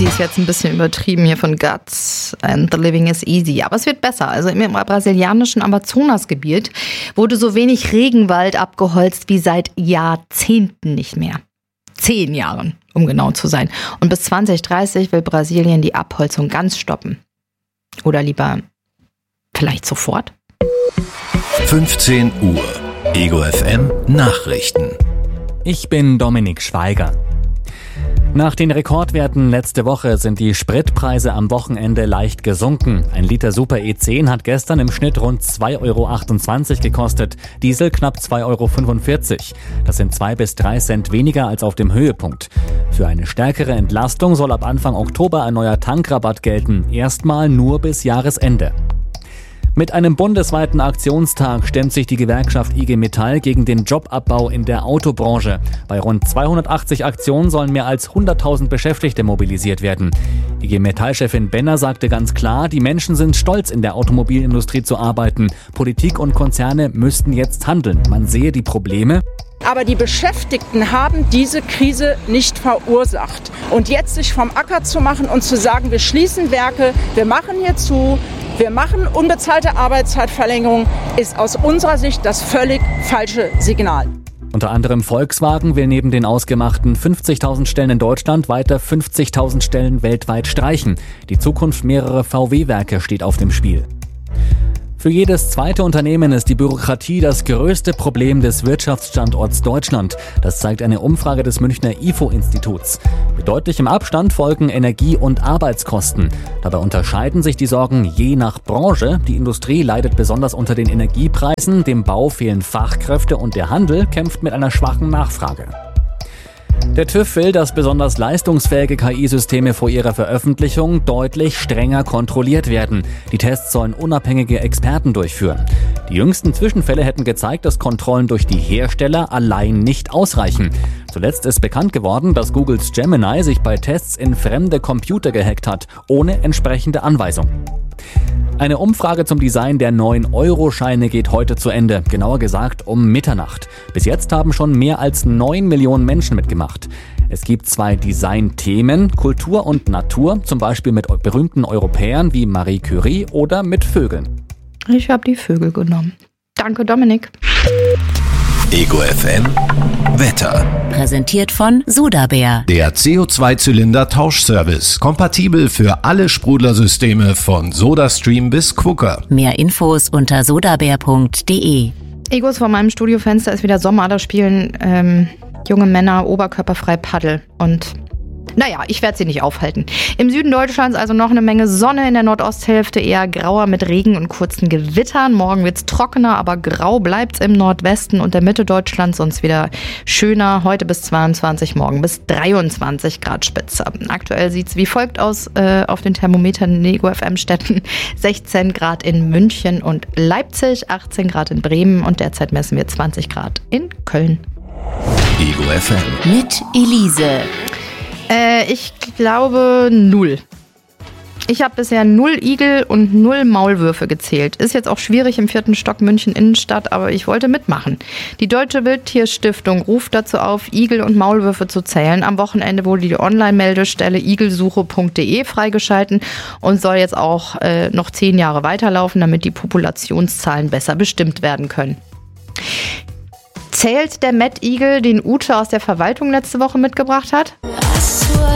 Easy ist jetzt ein bisschen übertrieben hier von Guts and the Living is Easy. Aber es wird besser. Also im brasilianischen Amazonasgebiet wurde so wenig Regenwald abgeholzt wie seit Jahrzehnten nicht mehr. 10 Jahren, um genau zu sein. Und bis 2030 will Brasilien die Abholzung ganz stoppen. Oder lieber vielleicht sofort? 15 Uhr. Ego FM Nachrichten. Ich bin Dominik Schweiger. Nach den Rekordwerten letzte Woche sind die Spritpreise am Wochenende leicht gesunken. Ein Liter Super E10 hat gestern im Schnitt rund 2,28 € gekostet, Diesel knapp 2,45 €. Das sind 2 bis 3 Cent weniger als auf dem Höhepunkt. Für eine stärkere Entlastung soll ab Anfang Oktober ein neuer Tankrabatt gelten, erstmal nur bis Jahresende. Mit einem bundesweiten Aktionstag stemmt sich die Gewerkschaft IG Metall gegen den Jobabbau in der Autobranche. Bei rund 280 Aktionen sollen mehr als 100.000 Beschäftigte mobilisiert werden. IG Metall-Chefin Benner sagte ganz klar, die Menschen sind stolz, in der Automobilindustrie zu arbeiten. Politik und Konzerne müssten jetzt handeln. Man sehe die Probleme. Aber die Beschäftigten haben diese Krise nicht verursacht. Und jetzt sich vom Acker zu machen und zu sagen, wir schließen Werke, wir machen hier zu, wir machen unbezahlte Arbeitszeitverlängerung, ist aus unserer Sicht das völlig falsche Signal. Unter anderem Volkswagen will neben den ausgemachten 50.000 Stellen in Deutschland weiter 50.000 Stellen weltweit streichen. Die Zukunft mehrerer VW-Werke steht auf dem Spiel. Für jedes zweite Unternehmen ist die Bürokratie das größte Problem des Wirtschaftsstandorts Deutschland. Das zeigt eine Umfrage des Münchner IFO-Instituts. Mit deutlichem Abstand folgen Energie- und Arbeitskosten. Dabei unterscheiden sich die Sorgen je nach Branche. Die Industrie leidet besonders unter den Energiepreisen, dem Bau fehlen Fachkräfte und der Handel kämpft mit einer schwachen Nachfrage. Der TÜV will, dass besonders leistungsfähige KI-Systeme vor ihrer Veröffentlichung deutlich strenger kontrolliert werden. Die Tests sollen unabhängige Experten durchführen. Die jüngsten Zwischenfälle hätten gezeigt, dass Kontrollen durch die Hersteller allein nicht ausreichen. Zuletzt ist bekannt geworden, dass Googles Gemini sich bei Tests in fremde Computer gehackt hat, ohne entsprechende Anweisung. Eine Umfrage zum Design der 9-Euro-Scheine geht heute zu Ende, genauer gesagt um Mitternacht. Bis jetzt haben schon mehr als 9 Millionen Menschen mitgemacht. Es gibt 2 Design-Themen, Kultur und Natur, zum Beispiel mit berühmten Europäern wie Marie Curie oder mit Vögeln. Ich habe die Vögel genommen. Danke, Dominik. Ego FM Wetter. Präsentiert von Sudabär. Der CO2-Zylinder-Tauschservice. Kompatibel für alle Sprudlersysteme von SodaStream bis Quooker. Mehr Infos unter sodabär.de. Egos, vor meinem Studiofenster ist wieder Sommer. Da spielen junge Männer oberkörperfrei Paddel. Und naja, ich werde sie nicht aufhalten. Im Süden Deutschlands also noch eine Menge Sonne, in der Nordosthälfte eher grauer mit Regen und kurzen Gewittern. Morgen wird's trockener, aber grau bleibt's im Nordwesten und der Mitte Deutschlands, sonst wieder schöner. Heute bis 22, morgen bis 23 Grad Spitze. Aktuell sieht's wie folgt aus auf den Thermometern in den Ego FM Städten. 16 Grad in München und Leipzig, 18 Grad in Bremen und derzeit messen wir 20 Grad in Köln. Ego FM. Mit Elise. Ich glaube 0. Ich habe bisher 0 Igel und 0 Maulwürfe gezählt. Ist jetzt auch schwierig im 4. Stock München Innenstadt, aber ich wollte mitmachen. Die Deutsche Wildtierstiftung ruft dazu auf, Igel und Maulwürfe zu zählen. Am Wochenende wurde die Online-Meldestelle igelsuche.de freigeschalten und soll jetzt auch noch 10 Jahre weiterlaufen, damit die Populationszahlen besser bestimmt werden können. Zählt der Mettigel, den Ute aus der Verwaltung letzte Woche mitgebracht hat?